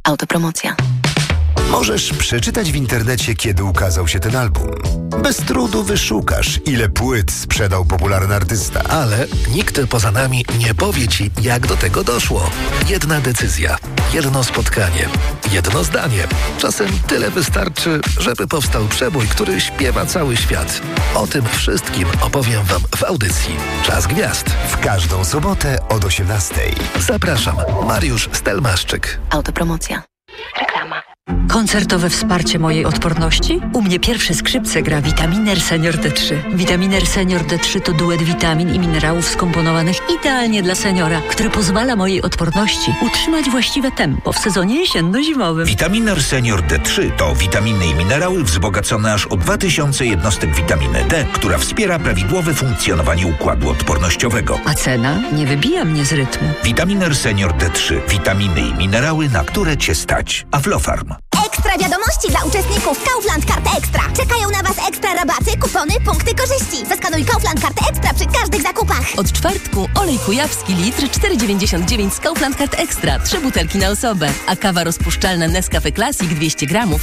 Autopromocja. Możesz przeczytać w internecie, kiedy ukazał się ten album. Bez trudu wyszukasz, ile płyt sprzedał popularny artysta. Ale nikt poza nami nie powie Ci, jak do tego doszło. Jedna decyzja, jedno spotkanie, jedno zdanie. Czasem tyle wystarczy, żeby powstał przebój, który śpiewa cały świat. O tym wszystkim opowiem Wam w audycji Czas Gwiazd. W każdą sobotę od 18:00. Zapraszam, Mariusz Stelmaszczyk. Autopromocja. Reklama. Koncertowe wsparcie mojej odporności? U mnie pierwsze skrzypce gra Vitaminer Senior D3. Vitaminer Senior D3 to duet witamin i minerałów skomponowanych idealnie dla seniora, który pozwala mojej odporności utrzymać właściwe tempo w sezonie jesienno-zimowym. Vitaminer Senior D3 to witaminy i minerały wzbogacone aż o 2000 jednostek witaminy D, która wspiera prawidłowe funkcjonowanie układu odpornościowego. A cena nie wybija mnie z rytmu. Vitaminer Senior D3. Witaminy i minerały, na które Cię stać. Aflofarm. Ekstra wiadomości dla uczestników Kaufland Kart Ekstra. Czekają na Was ekstra rabaty, kupony, punkty korzyści. Zaskanuj Kaufland Kart Ekstra przy każdych zakupach. Od czwartku olej kujawski litr 4,99 z Kaufland Kart Ekstra. 3 butelki na osobę. A kawa rozpuszczalna Nescafe Classic 200 gramów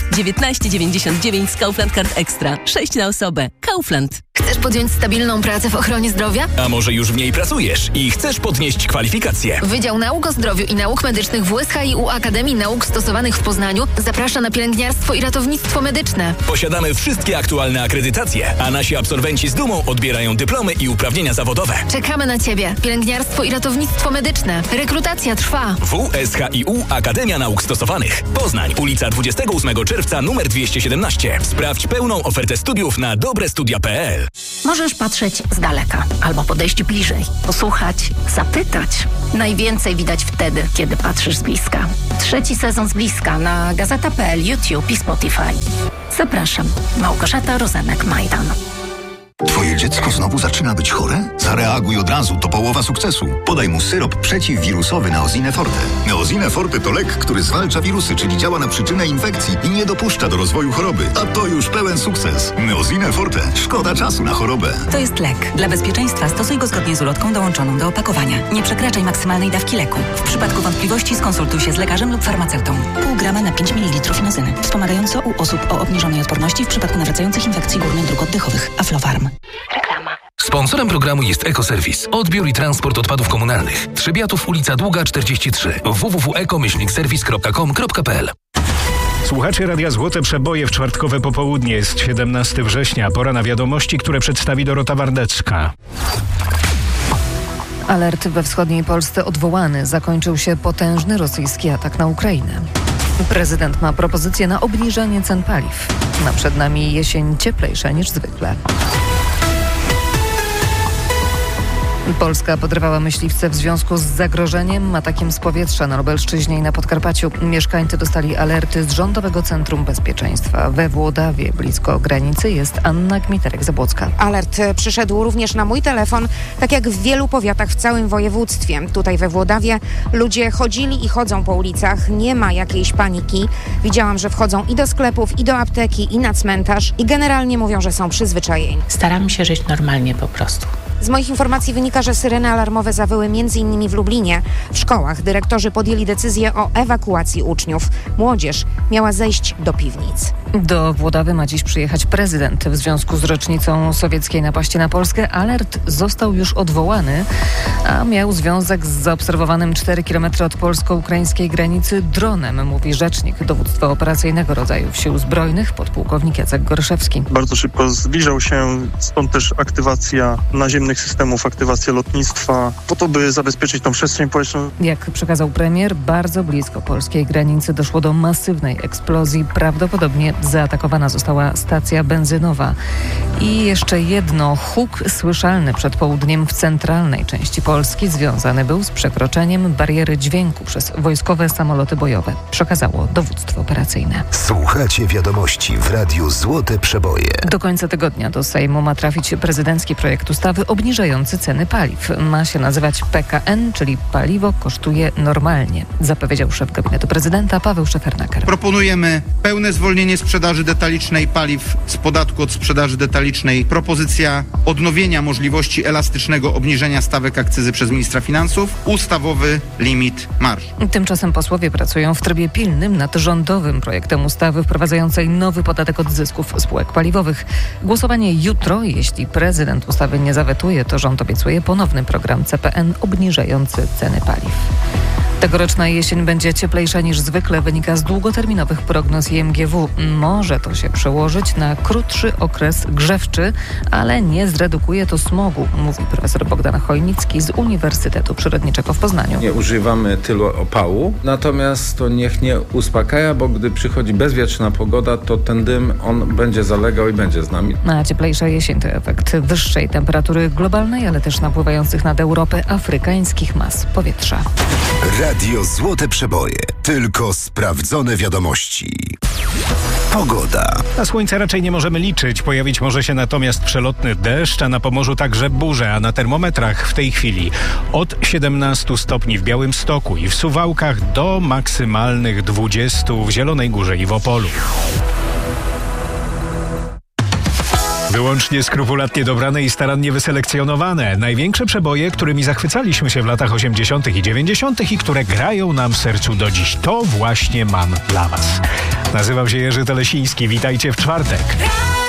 19,99 z Kaufland Kart Ekstra. 6 na osobę. Kaufland. Chcesz podjąć stabilną pracę w ochronie zdrowia? A może już w niej pracujesz i chcesz podnieść kwalifikacje? Wydział Nauk o Zdrowiu i Nauk Medycznych WSHiU Akademii Nauk Stosowanych w Poznaniu zaprasza na pielęgniarstwo i ratownictwo medyczne. Posiadamy wszystkie aktualne akredytacje, a nasi absolwenci z dumą odbierają dyplomy i uprawnienia zawodowe. Czekamy na Ciebie. Pielęgniarstwo i ratownictwo medyczne. Rekrutacja trwa. WSHiU Akademia Nauk Stosowanych. Poznań, ulica 28 czerwca numer 217. Sprawdź pełną ofertę studiów na dobrestudia.pl. Możesz patrzeć z daleka albo podejść bliżej, posłuchać, zapytać. Najwięcej widać wtedy, kiedy patrzysz z bliska. 3. sezon z bliska na Gazeta.pl, YouTube i Spotify. Zapraszam. Małgorzata Rozenek-Majdan. Twoje dziecko znowu zaczyna być chore? Zareaguj od razu, to połowa sukcesu. Podaj mu syrop przeciwwirusowy Neosine Forte. Neosine Forte to lek, który zwalcza wirusy, czyli działa na przyczynę infekcji i nie dopuszcza do rozwoju choroby. A to już pełen sukces. Neosine Forte. Szkoda czasu na chorobę. To jest lek. Dla bezpieczeństwa stosuj go zgodnie z ulotką dołączoną do opakowania. Nie przekraczaj maksymalnej dawki leku. W przypadku wątpliwości skonsultuj się z lekarzem lub farmaceutą. Pół grama na 5 ml inozyny. Wspomagająco u osób o obniżonej odporności w przypadku nawracających infekcji górnych dróg oddechowych. Aflofarm. Reklama. Sponsorem programu jest Ekoserwis. Odbiór i transport odpadów komunalnych. Trzebiatów, ulica Długa 43. www.eko-serwis.com.pl. Słuchacie Radia Złote Przeboje w czwartkowe popołudnie. Jest 17 września. Pora na wiadomości, które przedstawi Dorota Wardecka. Alert we wschodniej Polsce odwołany. Zakończył się potężny rosyjski atak na Ukrainę. Prezydent ma propozycję na obniżenie cen paliw. Przed nami jesień cieplejsza niż zwykle. Polska podrywała myśliwce w związku z zagrożeniem atakiem z powietrza na Lubelszczyźnie i na Podkarpaciu. Mieszkańcy dostali alerty z Rządowego Centrum Bezpieczeństwa. We Włodawie, blisko granicy, jest Anna Gmiterek-Zabłocka. Alert przyszedł również na mój telefon, tak jak w wielu powiatach w całym województwie. Tutaj we Włodawie ludzie chodzili i chodzą po ulicach. Nie ma jakiejś paniki. Widziałam, że wchodzą i do sklepów, i do apteki, i na cmentarz. I generalnie mówią, że są przyzwyczajeni. Staramy się żyć normalnie po prostu. Z moich informacji wynika, że syreny alarmowe zawyły m.in. w Lublinie. W szkołach dyrektorzy podjęli decyzję o ewakuacji uczniów. Młodzież miała zejść do piwnic. Do Włodawy ma dziś przyjechać prezydent. W związku z rocznicą sowieckiej napaści na Polskę alert został już odwołany, a miał związek z zaobserwowanym 4 km od polsko-ukraińskiej granicy dronem, mówi rzecznik Dowództwa Operacyjnego Rodzajów Sił Zbrojnych, podpułkownik Jacek Gorszewski. Bardzo szybko zbliżał się, stąd też aktywacja naziemnych systemów, aktywacja lotnictwa, po to, by zabezpieczyć tą przestrzeń powietrzną. Jak przekazał premier, bardzo blisko polskiej granicy doszło do masywnej eksplozji. Prawdopodobnie zaatakowana została stacja benzynowa. I jeszcze jedno, huk słyszalny przed południem w centralnej części Polski związany był z przekroczeniem bariery dźwięku przez wojskowe samoloty bojowe, przekazało Dowództwo Operacyjne. Słuchacie wiadomości w Radiu Złote Przeboje. Do końca tygodnia do Sejmu ma trafić prezydencki projekt ustawy o obniżający ceny paliw. Ma się nazywać PKN, czyli paliwo kosztuje normalnie, zapowiedział szef gabinetu prezydenta Paweł Szefernaker. Proponujemy pełne zwolnienie sprzedaży detalicznej paliw z podatku od sprzedaży detalicznej. Propozycja odnowienia możliwości elastycznego obniżenia stawek akcyzy przez ministra finansów. Ustawowy limit marż. Tymczasem posłowie pracują w trybie pilnym nad rządowym projektem ustawy wprowadzającej nowy podatek od zysków spółek paliwowych. Głosowanie jutro. Jeśli prezydent ustawy nie zawetuje, to rząd obiecuje ponowny program CPN obniżający ceny paliw. Tegoroczna jesień będzie cieplejsza niż zwykle, wynika z długoterminowych prognoz IMGW. Może to się przełożyć na krótszy okres grzewczy, ale nie zredukuje to smogu, mówi profesor Bogdan Chojnicki z Uniwersytetu Przyrodniczego w Poznaniu. Nie używamy tylu opału, natomiast to niech nie uspokaja, bo gdy przychodzi bezwietrzna pogoda, to ten dym, on będzie zalegał i będzie z nami. A cieplejsza jesień to efekt wyższej temperatury globalnej, ale też napływających nad Europę afrykańskich mas powietrza. Radio Złote Przeboje. Tylko sprawdzone wiadomości. Pogoda. Na słońce raczej nie możemy liczyć. Pojawić może się natomiast przelotny deszcz, a na Pomorzu także burze, a na termometrach w tej chwili od 17 stopni w Białymstoku i w Suwałkach do maksymalnych 20 w Zielonej Górze i w Opolu. Wyłącznie skrupulatnie dobrane i starannie wyselekcjonowane. Największe przeboje, którymi zachwycaliśmy się w latach 80. i 90. i które grają nam w sercu do dziś. To właśnie mam dla Was. Nazywam się Jerzy Telesiński. Witajcie w czwartek.